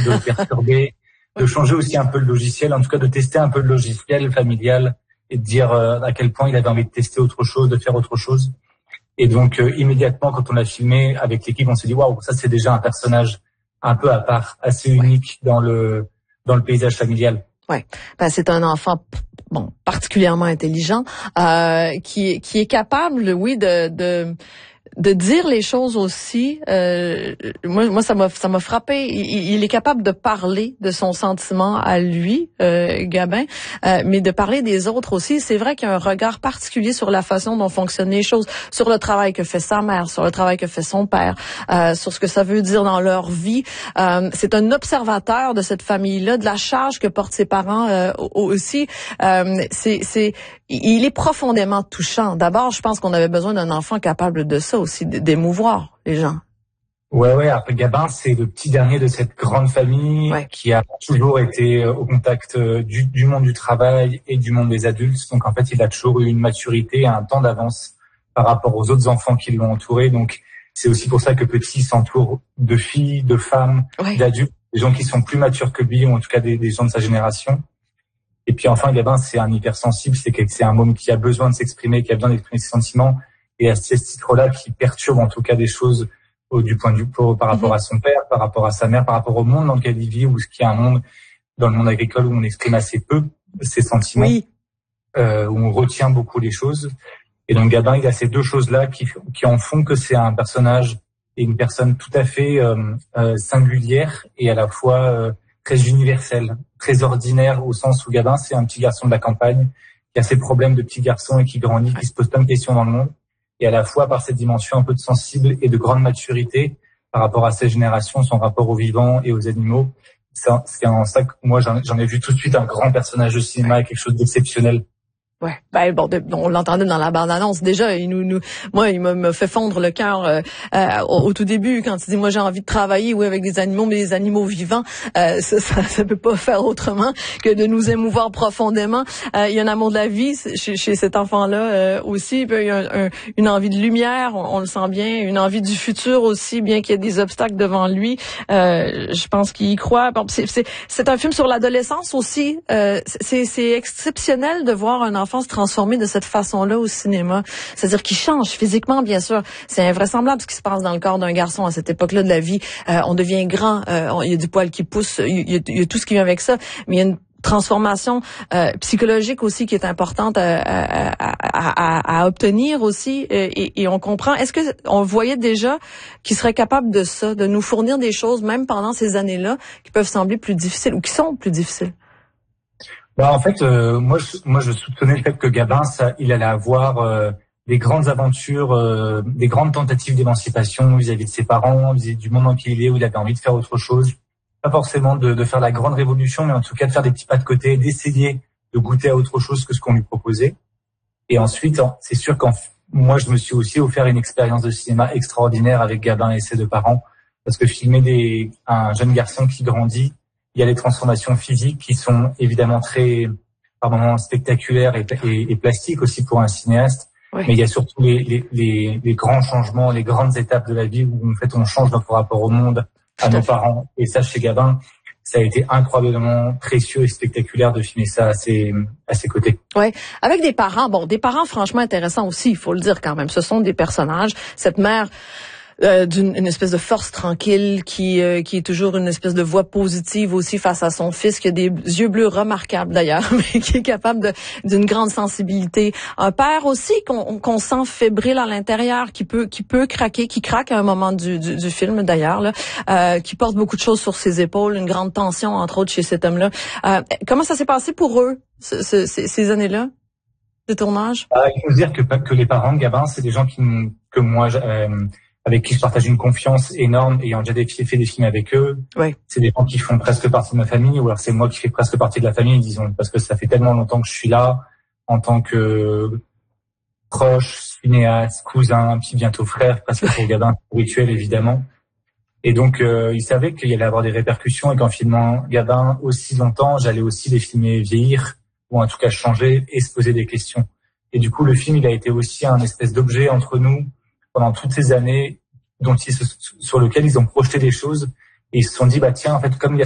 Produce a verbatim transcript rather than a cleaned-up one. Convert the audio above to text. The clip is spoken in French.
de le perturber, de changer aussi un peu le logiciel, en tout cas de tester un peu le logiciel familial et de dire euh, à quel point il avait envie de tester autre chose, de faire autre chose. Et donc euh, immédiatement, quand on l'a filmé avec l'équipe, on s'est dit waouh, ça c'est déjà un personnage un peu à part, assez unique dans le dans le paysage familial. Ouais, ben, c'est un enfant bon particulièrement intelligent euh, qui qui est capable, oui, de de de dire les choses aussi. Euh, moi, moi, ça m'a, ça m'a frappé. Il, il est capable de parler de son sentiment à lui, euh, Gabin, euh, mais de parler des autres aussi. C'est vrai qu'il y a un regard particulier sur la façon dont fonctionnent les choses, sur le travail que fait sa mère, sur le travail que fait son père, euh, sur ce que ça veut dire dans leur vie. Euh, c'est un observateur de cette famille-là, de la charge que portent ses parents euh, aussi. Euh, c'est, c'est, il est profondément touchant. D'abord, je pense qu'on avait besoin d'un enfant capable de ça aussi, d'émouvoir les gens. Ouais, ouais. Après, Gabin, c'est le petit dernier de cette grande famille ouais. qui a toujours été au contact du, du monde du travail et du monde des adultes. Donc, en fait, il a toujours eu une maturité, un temps d'avance par rapport aux autres enfants qui l'ont entouré. Donc, c'est aussi pour ça que petit s'entoure de filles, de femmes, ouais. d'adultes, des gens qui sont plus matures que lui, ou en tout cas des, des gens de sa génération. Et puis enfin, Gabin, c'est un hypersensible, c'est que c'est un môme qui a besoin de s'exprimer, qui a besoin d'exprimer ses sentiments, et à ce titre-là, qui perturbe en tout cas des choses au, du point de vue pour, par rapport mm-hmm. à son père, par rapport à sa mère, par rapport au monde dans lequel il vit, ou ce qui est un monde dans le monde agricole où on exprime assez peu ses sentiments, oui. euh, où on retient beaucoup les choses. Et donc Gabin, il a ces deux choses-là qui, qui en font que c'est un personnage et une personne tout à fait euh, euh, singulière et à la fois euh, très universelle, très ordinaire au sens où Gabin, c'est un petit garçon de la campagne qui a ses problèmes de petit garçon et qui grandit, qui se pose plein de questions dans le monde. Et à la fois par cette dimension un peu de sensible et de grande maturité par rapport à sa génération, son rapport aux vivants et aux animaux. C'est, c'est en ça que moi, j'en, j'en ai vu tout de suite un grand personnage de cinéma, quelque chose d'exceptionnel. Ouais, ben bon, de, on l'entendait dans la bande-annonce déjà. Il nous, nous, moi, il me, me fait fondre le cœur euh, euh, au, au tout début quand il dit moi j'ai envie de travailler, oui, avec des animaux, mais des animaux vivants. Euh, ça, ça, ça peut pas faire autrement que de nous émouvoir profondément. Euh, il y a un amour de la vie chez, chez cet enfant-là euh, aussi. Puis il y a un, un, une envie de lumière, on, on le sent bien, une envie du futur aussi, bien qu'il y ait des obstacles devant lui. Euh, je pense qu'il y croit. Bon, c'est, c'est, c'est un film sur l'adolescence aussi. Euh, c'est, c'est exceptionnel de voir un enfant se transformer de cette façon-là au cinéma. C'est-à-dire qu'il change physiquement, bien sûr. C'est invraisemblable ce qui se passe dans le corps d'un garçon à cette époque-là de la vie. Euh, on devient grand, euh, on, il y a du poil qui pousse, il y, a, il y a tout ce qui vient avec ça, mais il y a une transformation euh, psychologique aussi qui est importante à, à, à, à, à obtenir aussi, et, et on comprend. Est-ce que on voyait déjà qu'il serait capable de ça, de nous fournir des choses, même pendant ces années-là, qui peuvent sembler plus difficiles ou qui sont plus difficiles? Bah en fait, euh, moi, je, moi, je soupçonnais le fait que Gabin, ça, il allait avoir euh, des grandes aventures, euh, des grandes tentatives d'émancipation vis-à-vis de ses parents, vis-à-vis du monde dans lequel il est, où il avait envie de faire autre chose. Pas forcément de, de faire la grande révolution, mais en tout cas de faire des petits pas de côté, d'essayer de goûter à autre chose que ce qu'on lui proposait. Et ensuite, c'est sûr qu'en moi, je me suis aussi offert une expérience de cinéma extraordinaire avec Gabin et ses deux parents, parce que filmer des, un jeune garçon qui grandit, il y a les transformations physiques qui sont évidemment très, par moments, spectaculaires et, et, et plastiques aussi pour un cinéaste. Oui. Mais il y a surtout les, les, les, les grands changements, les grandes étapes de la vie où en fait on change notre rapport au monde, à nos parents. Et ça, chez Gabin, ça a été incroyablement précieux et spectaculaire de filmer ça à ses, à ses côtés. Ouais, avec des parents, bon, des parents franchement intéressants aussi, il faut le dire quand même. Ce sont des personnages. Cette mère, Euh, d'une une espèce de force tranquille qui euh, qui est toujours une espèce de voix positive aussi face à son fils, qui a des yeux bleus remarquables d'ailleurs, mais qui est capable de d'une grande sensibilité. Un père aussi qu'on qu'on sent fébrile à l'intérieur, qui peut qui peut craquer, qui craque à un moment du du, du film d'ailleurs là, euh, qui porte beaucoup de choses sur ses épaules, une grande tension entre autres chez cet homme-là. Euh, comment ça s'est passé pour eux ce, ce, ces, ces années-là de tournage? Ah, il faut dire que que les parents de Gabin, c'est des gens qui que moi euh, avec qui je partage une confiance énorme, ayant déjà fait des films avec eux. Oui. C'est des gens qui font presque partie de ma famille, ou alors c'est moi qui fais presque partie de la famille, disons, parce que ça fait tellement longtemps que je suis là, en tant que proche, cinéaste, cousin, puis bientôt frère, presque pour Gabin, rituel évidemment. Et donc, euh, ils savaient qu'il y allait avoir des répercussions et qu'en filmant Gabin aussi longtemps, j'allais aussi les filmer vieillir, ou en tout cas changer et se poser des questions. Et du coup, le film, il a été aussi un espèce d'objet entre nous, pendant toutes ces années, dont ils se, sur lequel ils ont projeté des choses et ils se sont dit bah tiens en fait comme il y a